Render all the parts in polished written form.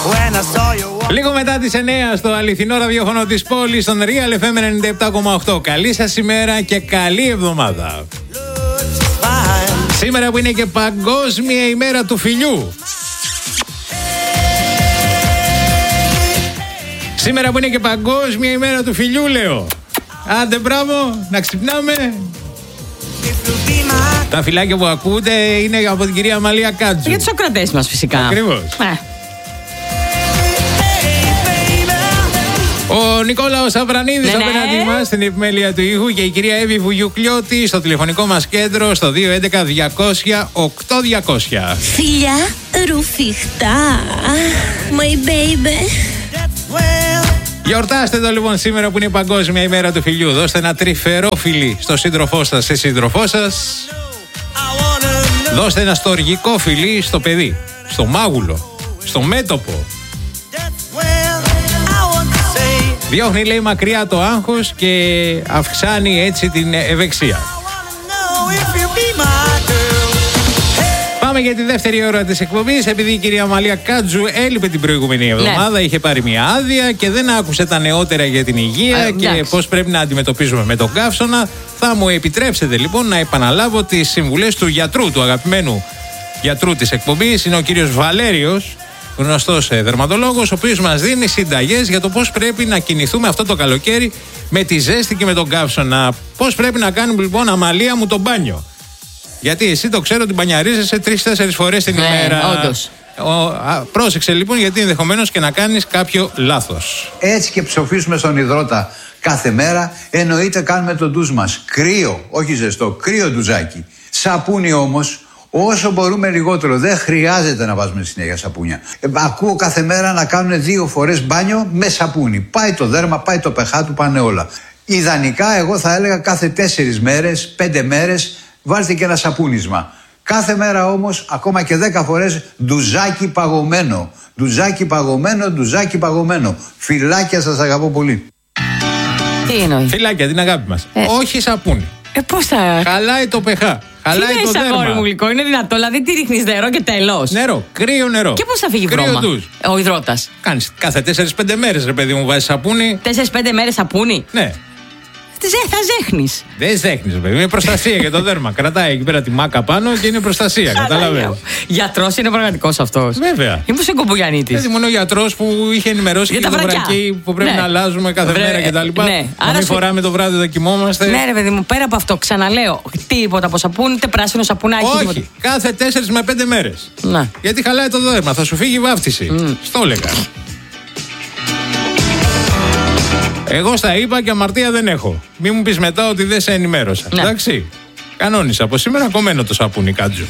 Λίγο μετά τις 9 στο αληθινό ραδιόφωνο της πόλης, στον Real FM 97,8. Καλή σας ημέρα και καλή εβδομάδα. Σήμερα που είναι και Παγκόσμια ημέρα του φιλιού. Σήμερα που είναι και Παγκόσμια ημέρα του φιλιού, λέω. Άντε μπράβο, να ξυπνάμε. Τα φιλάκια που ακούτε είναι από την κυρία Μαλία Κάτζου. Για τους ακροατές μας φυσικά. Ακριβώς. Ο Νικόλαος Αβρανίδης απέναντι μας στην επιμέλεια του ήχου και η κυρία Εύη Βουγιουκλιώτη στο τηλεφωνικό μας κέντρο στο 211-200-8200. Φιλιά ρουφιχτά, my baby. Γιορτάστε το λοιπόν σήμερα που είναι η Παγκόσμια ημέρα του φιλιού. Δώστε ένα τρυφερό φιλί στο σύντροφό σας ή σύντροφό σας. Δώστε ένα στοργικό φιλί στο παιδί, στο μάγουλο, στο μέτωπο. Διώχνει, λέει, μακριά το άγχος και αυξάνει έτσι την ευεξία. Πάμε για τη δεύτερη ώρα της εκπομπής. Επειδή η κυρία Μαλία Κάτζου έλειπε την προηγούμενη εβδομάδα, είχε πάρει μια άδεια και δεν άκουσε τα νεότερα για την υγεία και πώς πρέπει να αντιμετωπίζουμε με τον καύσωνα, θα μου επιτρέψετε λοιπόν να επαναλάβω τις συμβουλές του γιατρού, του αγαπημένου γιατρού της εκπομπής. Είναι ο κύριος Βαλέριος, γνωστός δερματολόγος, ο οποίος μας δίνει συνταγές για το πώς πρέπει να κινηθούμε αυτό το καλοκαίρι με τη ζέστη και με τον καύσωνα. Πώς πρέπει να κάνουμε λοιπόν, Αμαλία μου, το μπάνιο. Γιατί εσύ το ξέρω ότι μπανιαρίζεσαι 3-4 φορές την ημέρα. Όντως. Πρόσεξε λοιπόν, γιατί ενδεχομένως και να κάνεις κάποιο λάθος. Έτσι και ψοφήσουμε στον υδρότα κάθε μέρα, εννοείται κάνουμε το ντουζ μας κρύο, όχι ζεστό, κρύο ντουζάκι. Σαπούνι όμως, όσο μπορούμε λιγότερο. Δεν χρειάζεται να βάζουμε συνέχεια σαπούνια. Ακούω κάθε μέρα να κάνουν 2 φορές μπάνιο με σαπούνι. Πάει το δέρμα, πάει το pH του, πάνε όλα. Ιδανικά, εγώ θα έλεγα κάθε 4 μέρες, 5 μέρες, βάλτε και ένα σαπούνισμα. Κάθε μέρα όμως, ακόμα και 10 φορές, ντουζάκι παγωμένο. Ντουζάκι παγωμένο, ντουζάκι παγωμένο. Φιλάκια, σας αγαπώ πολύ. Τι εννοεί? Φιλάκια, την αγάπη μας. Όχι σαπούνι. Πώς θα. Χαλάει το pH. Χαλάει το δέρμα. Αγόρι μου γλυκό, είναι δυνατό? Δηλαδή τι ρίχνεις, νερό και τέλος? Νερό, κρύο νερό. Και πώς θα φύγει βρώμα ο υδρότας? Κάνεις κάθε 4-5 μέρες, ρε παιδί μου, βάζεις σαπούνι. 4-5 μέρες σαπούνι? Ναι. Θα ζέχνεις. Δεν ζέχνεις, παιδί. Είναι προστασία για το δέρμα. Κρατάει εκεί πέρα τη μάκα πάνω και είναι προστασία. Κατάλαβες. Γιατρός είναι πραγματικός αυτός? Βέβαια. Ή πως είναι Κομπογιαννίτης? Γιατί μόνο ο γιατρός που είχε ενημερώσει για το βρακί που πρέπει να αλλάζουμε κάθε μέρα κτλ. Ναι. Να μην φοράμε το βράδυ, δοκιμόμαστε. Ναι, ρε παιδί μου, πέρα από αυτό, ξαναλέω, τίποτα από σαπούνι, ούτε πράσινο σαπουνάκι. Όχι, κάθε 4 με 5 μέρες. Ναι. Γιατί χαλάει το δέρμα, θα σου φύγει η βάφτιση. Στο έλεγα. Εγώ στα είπα και αμαρτία δεν έχω. Μη μου πεις μετά ότι δεν σε ενημέρωσα. Ναι. Εντάξει. Κανόνισα από σήμερα κομμένο το σαπούνι, Κάτζου.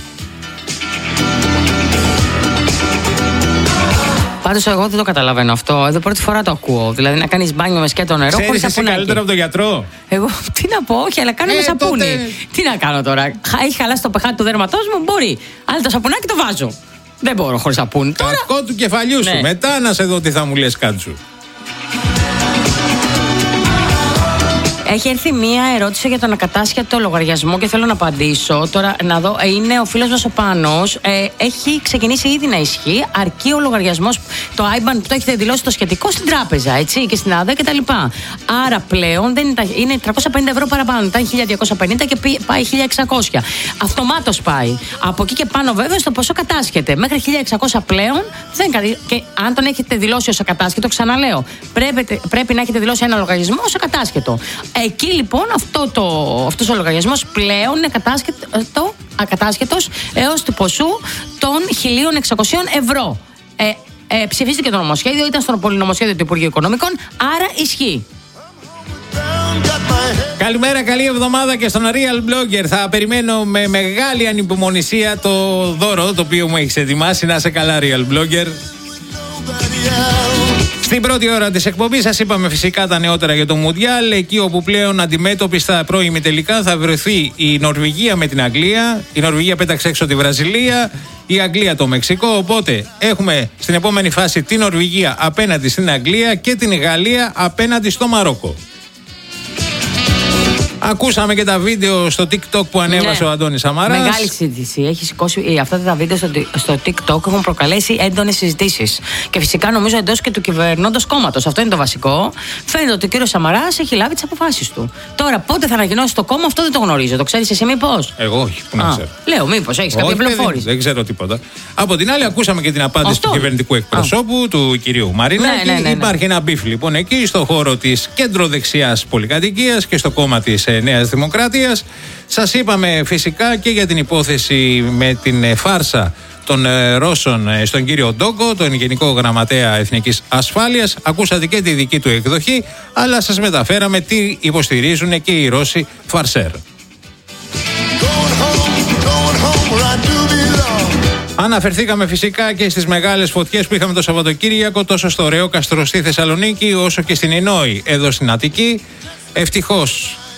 Πάντως εγώ δεν το καταλαβαίνω αυτό. Εδώ πρώτη φορά το ακούω. Δηλαδή να κάνεις μπάνιο με σκέτο νερό χωρίς σαπουνάκι. Ξέρεις καλύτερα από τον γιατρό? Εγώ τι να πω, όχι, αλλά κάνω με σαπούνι. Τι να κάνω τώρα? Έχει χαλάσει το pH του δέρματός μου, μπορεί. Αλλά το σαπουνάκι το βάζω. Δεν μπορώ χωρίς σαπούνι. Κακό του κεφαλιού σου. Μετά να σε δω τι θα μου λες, Κάτζου. Έχει έρθει μία ερώτηση για τον ακατάσχετο λογαριασμό και θέλω να απαντήσω. Τώρα να δω, είναι ο φίλος μας ο Πάνος. Έχει ξεκινήσει ήδη να ισχύει, αρκεί ο λογαριασμός, το IBAN που το έχετε δηλώσει το σχετικό στην τράπεζα, έτσι, και στην ΑΔΕ κτλ. Άρα πλέον δεν είναι 350 ευρώ παραπάνω. Ήταν 1.250 και πάει 1.600. Αυτομάτως πάει. Από εκεί και πάνω, βέβαια, στο ποσό κατάσχεται. Μέχρι 1.600 πλέον δεν. Και αν τον έχετε δηλώσει ως ακατάσχετο, ξαναλέω, πρέπει να έχετε δηλώσει ένα λογαριασμό ως ακατάσχετο. Εκεί λοιπόν αυτός ο λογαριασμός πλέον είναι ακατάσχετος έως του ποσού των 1.600 ευρώ. Ψηφίστηκε το νομοσχέδιο, ήταν στο πολυνομοσχέδιο του Υπουργείου Οικονομικών, άρα ισχύει. Καλημέρα, καλή εβδομάδα και στον Real Blogger. Θα περιμένω με μεγάλη ανυπομονησία το δώρο το οποίο μου έχεις ετοιμάσει. Να είσαι καλά, Real Blogger. Στην πρώτη ώρα της εκπομπής σας είπαμε φυσικά τα νεότερα για το Μουντιάλ. Εκεί όπου πλέον αντιμέτωποι στα πρώιμη τελικά θα βρεθεί η Νορβηγία με την Αγγλία. Η Νορβηγία πέταξε έξω τη Βραζιλία, η Αγγλία το Μεξικό. Οπότε έχουμε στην επόμενη φάση την Νορβηγία απέναντι στην Αγγλία και την Γαλλία απέναντι στο Μαρόκο. Ακούσαμε και τα βίντεο στο TikTok που ανέβασε ο Αντώνης Σαμαράς. Μεγάλη συζήτηση. Έχει σηκώσει, αυτά τα βίντεο στο TikTok έχουν προκαλέσει έντονες συζητήσεις. Και φυσικά νομίζω εντός και του κυβερνώντος κόμματος. Αυτό είναι το βασικό. Φαίνεται ότι ο κύριος Σαμαράς έχει λάβει τις αποφάσεις του. Τώρα, πότε θα ανακοινώσει το κόμμα, αυτό δεν το γνωρίζω. Το ξέρεις εσύ, μήπως? Εγώ όχι, που να ξέρω. Λέω, μήπως έχεις κάποια πληροφόρηση? Δεν ξέρω τίποτα. Από την άλλη, ακούσαμε και την απάντηση του κυβερνητικού εκπροσώπου, του κυρίου Μαρινάκη. Ναι. Υπάρχει ένα μπιφ λοιπόν εκεί, στο χώρο της κεντροδεξιάς πολυκατοικίας και στο κόμμα της Νέας Δημοκρατίας. Σας είπαμε φυσικά και για την υπόθεση με την φάρσα των Ρώσων στον κύριο Ντόκο, τον Γενικό Γραμματέα Εθνικής Ασφάλειας. Ακούσατε και τη δική του εκδοχή, αλλά σας μεταφέραμε τι υποστηρίζουν και οι Ρώσοι φαρσέρ. Αναφερθήκαμε φυσικά και στις μεγάλες φωτιές που είχαμε το Σαββατοκύριακο, τόσο στο Ρεόκαστρο στη Θεσσαλονίκη, όσο και στην Ινόη εδώ στην Αττική. Ευτυχώς